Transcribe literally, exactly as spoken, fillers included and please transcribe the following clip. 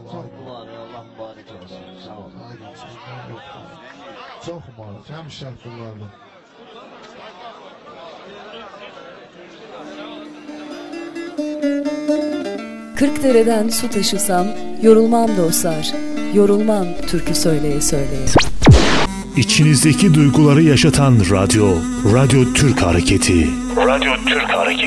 Kulağına Allah mübarek olsun. Sağ ol. Aynen senden yok. Çok umarız hem şarkılarla. Kırkdere'den su taşısam yorulmam dostlar. Yorulmam türkü söyleye söyleye. İçinizdeki duyguları yaşatan radyo, Radyo Türk Hareketi. Radyo Türk Hareketi.